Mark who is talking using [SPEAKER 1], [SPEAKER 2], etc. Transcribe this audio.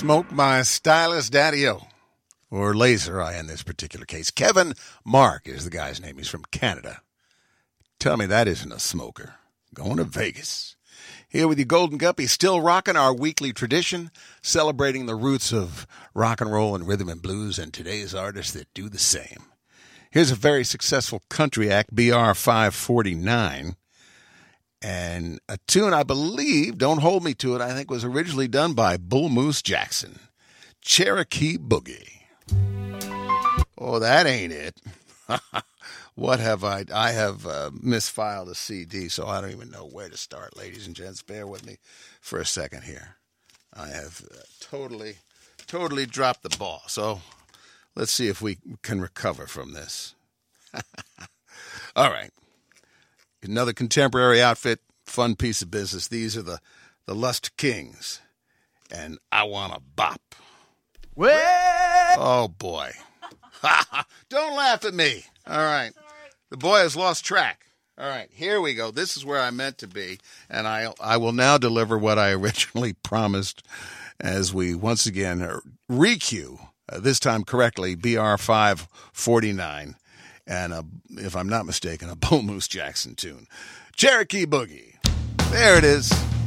[SPEAKER 1] Smoke my stylus daddy-o, or laser eye in this particular case. Kevin Mark is the guy's name. He's from Canada. Tell me that isn't a smoker. Going to Vegas. Here with you, Golden Guppy, still rocking our weekly tradition, celebrating the roots of rock and roll and rhythm and blues, and today's artists that do the same. Here's a very successful country act, BR 549, and a tune I believe, don't hold me to it, I think was originally done by Bull Moose Jackson, Cherokee Boogie. Oh, that ain't it. What have I have misfiled a CD, so I don't even know where to start, ladies and gents. Bear with me for a second here. I have totally dropped the ball, so let's see if we can recover from this. All right. Another contemporary outfit, fun piece of business. These are the Lust Kings, and I Want to Bop.
[SPEAKER 2] Well,
[SPEAKER 1] oh, boy. Don't laugh at me. All right. The boy has lost track. All right, here we go. This is where I meant to be, and I will now deliver what I originally promised as we once again re-cue, this time correctly, BR 549, and if I'm not mistaken, a Bull Moose Jackson tune. Cherokee Boogie. There it is.